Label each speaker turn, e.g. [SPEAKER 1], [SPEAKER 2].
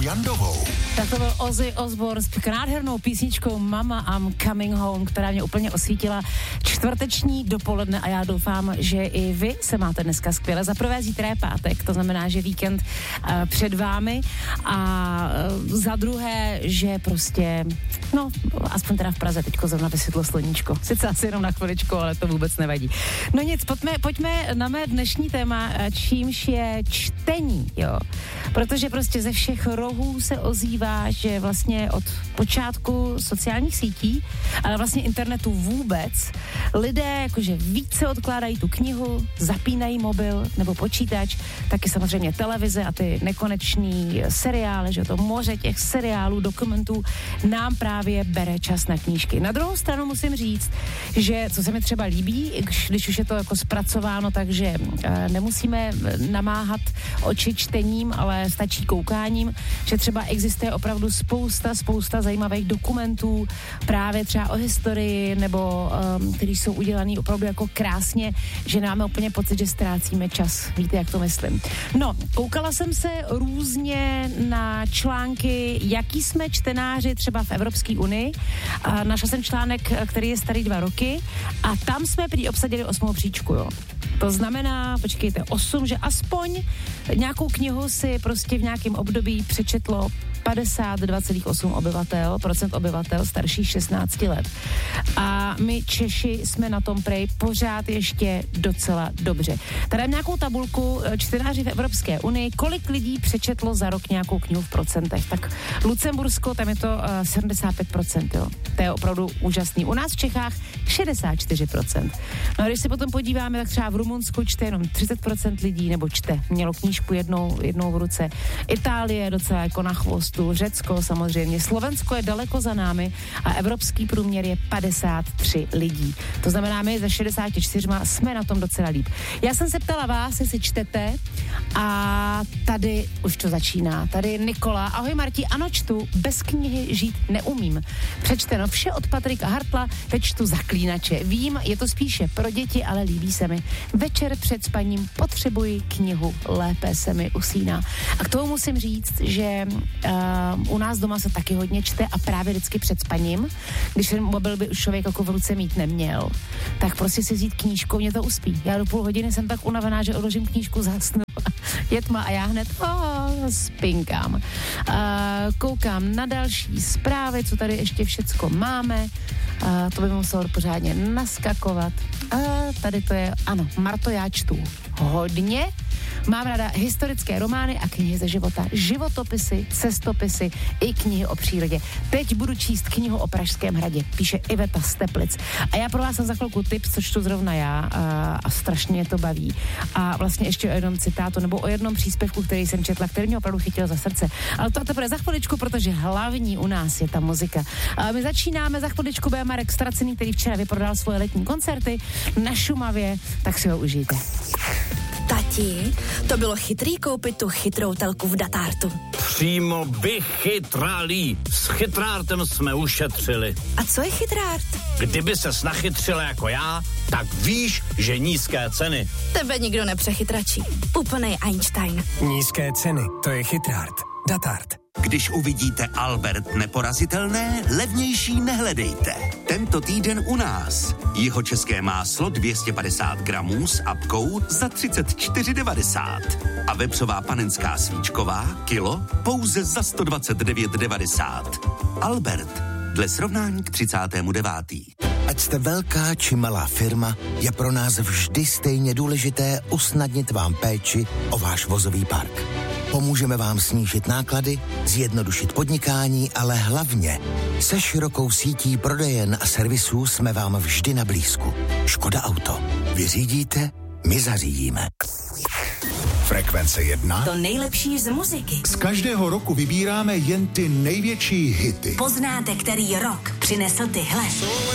[SPEAKER 1] Jandovou.
[SPEAKER 2] Tak to byl Ozzy Osbourne s nádhernou písničkou Mama I'm Coming Home, která mě úplně osvítila čtvrteční dopoledne a já doufám, že i vy se máte dneska skvěle. Za prvé zítra je pátek, to znamená, že víkend před vámi a za druhé, že prostě, no, aspoň teda v Praze teďko zrovna vysvětlo sluníčko. Sice asi jenom na chviličku, ale to vůbec nevadí. No nic, pojďme na mé dnešní téma, čímž je čtení, jo. Protože prostě ze všech rohů se ozývá, že vlastně od počátku sociálních sítí, ale vlastně internetu vůbec, lidé jakože více odkládají tu knihu, zapínají mobil nebo počítač, taky samozřejmě televize a ty nekonečný seriály, že to moře těch seriálů, dokumentů nám právě bere čas na knížky. Na druhou stranu musím říct, že co se mi třeba líbí, když už je to jako zpracováno, takže nemusíme namáhat oči čtením, ale stačí koukáním, že třeba existuje opravdu spousta zajímavých dokumentů právě třeba o historii nebo který jsou udělaný opravdu jako krásně, že máme úplně pocit, že ztrácíme čas. Víte, jak to myslím. No, koukala jsem se různě na články, jaký jsme čtenáři třeba v Evropské unii. Našla jsem článek, který je starý 2 roky a tam jsme prý obsadili 8. příčku, jo. To znamená, počkejte, 8, že aspoň nějakou knihu si prostě v nějakém období přečetlo 52,8 procent obyvatel starších 16 let. A my Češi jsme na tom prej pořád ještě docela dobře. Tady mám nějakou tabulku čtenáři v Evropské unii, kolik lidí přečetlo za rok nějakou knihu v procentech. Tak Lucembursko, tam je to 75%, jo. To je opravdu úžasný. U nás v Čechách 64%. No a když se potom podíváme, tak třeba v Rumunsku čte jenom 30% lidí, nebo mělo knížku jednou v ruce. Itálie docela jako na chvostu, Řecko samozřejmě, Slovensko je daleko za námi a evropský průměr je 53 lidí. To znamená, my ze 64 jsme na tom docela líp. Já jsem se ptala vás, jestli čtete a tady už to začíná. Tady Nikola. Ahoj Marti, ano čtu, bez knihy žít neumím. Přečteno vše od Patrika Hartla, teď čtu Zaklínače. Vím, je to spíše pro děti, ale líbí se mi. Večer před spaním potřebuji knihu, lépe se mi usíná. A k tomu musím říct, že u nás doma se taky hodně čte a právě vždycky před spaním, když ten mobil by už člověk jako v ruce mít neměl, tak prostě si vzít knížku, mě to uspí. Já do půl hodiny jsem tak unavená, že odložím knížku, zasnu. Je tma a já hned spinkám. Koukám na další zprávy, co tady ještě všecko máme. To by muselo pořádně naskakovat. Tady to je, ano, Marto, já čtu hodně. Mám ráda historické romány a knihy ze života, životopisy, cestopisy i knihy o přírodě. Teď budu číst knihu o Pražském hradě, píše Iveta z Teplic. A já pro vás jsem za chvilku tip, co čtu zrovna já a strašně mě to baví. A vlastně ještě o jednom citátu nebo o jednom příspěvku, který jsem četla, který mě opravdu chytil za srdce. Ale to teprve za chviličku, protože hlavní u nás je ta muzika. A my začínáme, za chviličku bude Marek Stracený, který včera vyprodal svoje letní koncerty na Šumavě, tak si ho užijte.
[SPEAKER 3] Tati, to bylo chytrý koupit tu chytrou telku v Datartu.
[SPEAKER 4] Přímo vychytralý. S chytrártem jsme ušetřili.
[SPEAKER 3] A co je chytrárt?
[SPEAKER 4] Kdyby ses nachytřila jako já, tak víš, že nízké ceny.
[SPEAKER 3] Tebe nikdo nepřechytračí. Úplnej Einstein.
[SPEAKER 1] Nízké ceny, to je chytrárt. Datart.
[SPEAKER 5] Když uvidíte Albert neporazitelné, levnější nehledejte. Tento týden u nás. Jihočeské máslo 250 gramů s apkou za 34,90. A vepřová panenská svíčková kilo pouze za 129,90. Albert, dle srovnání k 39.
[SPEAKER 6] Ať jste velká či malá firma, je pro nás vždy stejně důležité usnadnit vám péči o váš vozový park. Pomůžeme vám snížit náklady, zjednodušit podnikání, ale hlavně se širokou sítí prodejen a servisů jsme vám vždy na blízku. Škoda Auto. Vy řídíte, my zařídíme.
[SPEAKER 1] Frekvence 1.
[SPEAKER 7] To nejlepší z muziky.
[SPEAKER 1] Z každého roku vybíráme jen ty největší hity.
[SPEAKER 7] Poznáte, který rok přinesl tyhle.